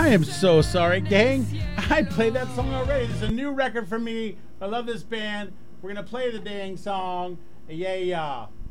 I am so sorry, gang. I played that song already. This is a new record for me. I love this band. We're going to play the dang song. Yeah, yeah.